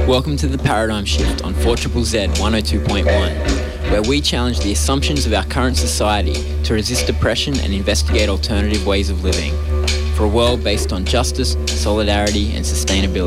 Welcome to The Paradigm Shift on 4ZZZ 102.1, where we challenge the assumptions of our current society to resist oppression and investigate alternative ways of living, for a world based on justice, solidarity and sustainability.